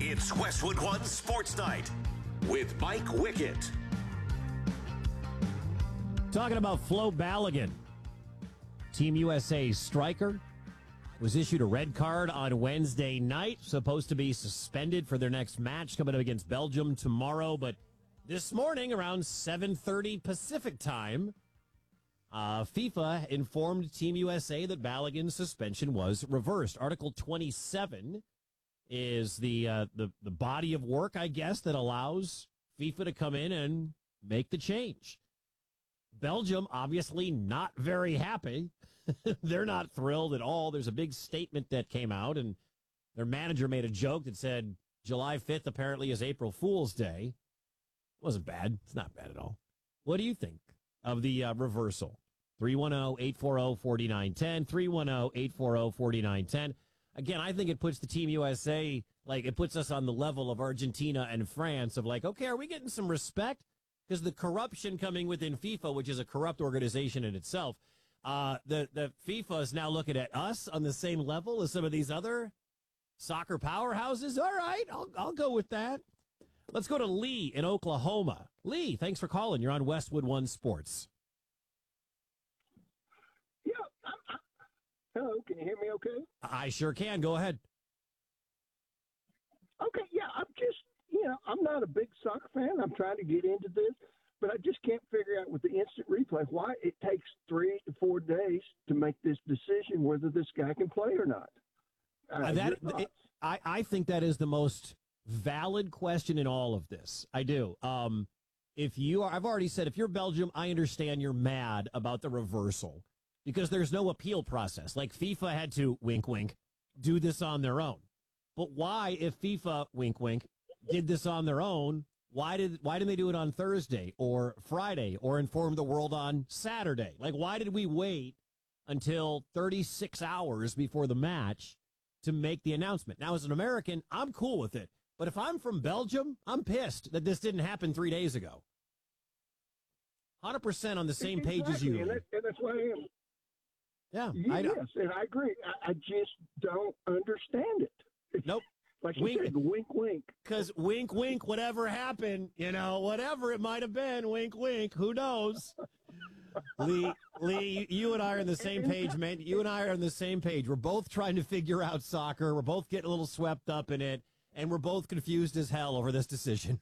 It's Westwood One Sports Night with Mike Wickett. Talking about Flo Balogun, Team USA striker, was issued a red card on Wednesday night, supposed to be suspended for their next match coming up against Belgium tomorrow. But this morning, around 7:30 Pacific time, FIFA informed Team USA that Balogun's suspension was reversed. Article 27 is the body of work, I guess, that allows FIFA to come in and make the change. Belgium, obviously not very happy. They're not thrilled at all. There's a big statement that came out, and their manager made a joke that said July 5th apparently is April Fool's Day. It wasn't bad. It's not bad at all. What do you think of the reversal? 310-840-4910, 310-840-4910. Again, I think it puts the Team USA, like it puts us on the level of Argentina and France of like, okay, are we getting some respect? Because the corruption coming within FIFA, which is a corrupt organization in itself, the FIFA is now looking at us on the same level as some of these other soccer powerhouses. All right, I'll go with that. Let's go to Lee in Oklahoma. Lee, thanks for calling. You're on Westwood One Sports. Yeah. Hello, can you hear me okay? I sure can. Go ahead. Okay, yeah, I'm not a big soccer fan. I'm trying to get into this, but I just can't figure out with the instant replay why it takes 3 to 4 days to make this decision whether this guy can play or not. I think that is the most valid question in all of this. I do. I've already said, if you're Belgium, I understand you're mad about the reversal because there's no appeal process. Like FIFA had to, wink, wink, do this on their own. But why, if FIFA, wink, wink, did this on their own, why didn't they do it on Thursday or Friday or inform the world on Saturday? Like, why did we wait until 36 hours before the match to make the announcement? Now, as an American, I'm cool with it. But if I'm from Belgium, I'm pissed that this didn't happen 3 days ago. 100% on the same page as you. And that's why I am. Yeah. Yes, and I agree. I just don't understand it. Nope. Like you said, wink, wink. Because wink, wink, whatever happened, whatever it might have been, wink, wink, who knows? Lee, you and I are on the same page, man. You and I are on the same page. We're both trying to figure out soccer. We're both getting a little swept up in it, and we're both confused as hell over this decision.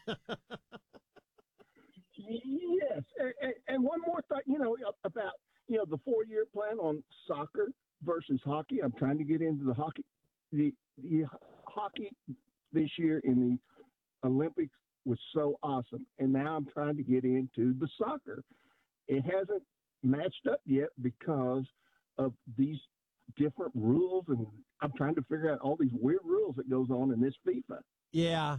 Yes, and one more thought, about, the 4-year plan on soccer versus hockey. I'm trying to get into the hockey. The hockey this year in the Olympics was so awesome, and now I'm trying to get into the soccer. It hasn't matched up yet because of these different rules, and I'm trying to figure out all these weird rules that goes on in this FIFA. Yeah,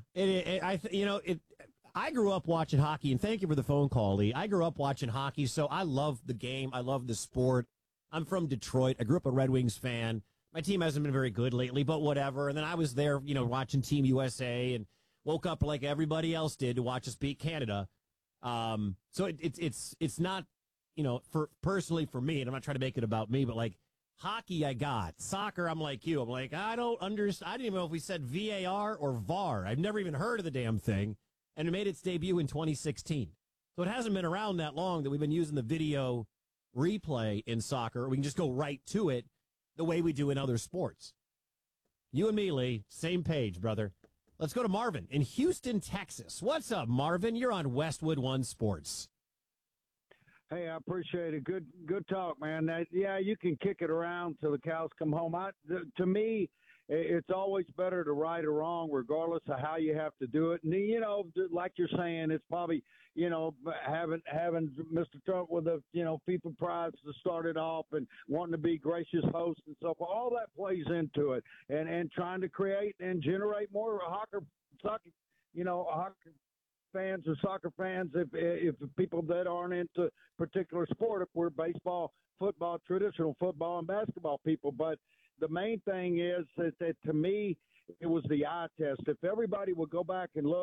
I grew up watching hockey, and thank you for the phone call, Lee. I grew up watching hockey, so I love the game. I love the sport. I'm from Detroit. I grew up a Red Wings fan. My team hasn't been very good lately, but whatever. And then I was there, watching Team USA and woke up like everybody else did to watch us beat Canada. So it's not, personally for me, and I'm not trying to make it about me, but like hockey, I got soccer. I'm like you. I'm like, I don't understand. I didn't even know if we said VAR or VAR. I've never even heard of the damn thing. And it made its debut in 2016. So it hasn't been around that long that we've been using the video replay in soccer. We can just go right to it the way we do in other sports. You and me, Lee, same page, brother. Let's go to Marvin in Houston, Texas. What's up, Marvin? You're on Westwood One Sports. Hey, I appreciate it. Good talk, man. You can kick it around till the cows come home. To me, it's always better to right or wrong, regardless of how you have to do it. And, like you're saying, it's probably, having Mr. Trump with the, FIFA prize to start it off and wanting to be gracious host and so forth. All that plays into it. And trying to create and generate more soccer, hockey fans or soccer fans, if people that aren't into particular sport, if we're baseball, football, traditional football and basketball people. But the main thing is that to me, it was the eye test. If everybody would go back and look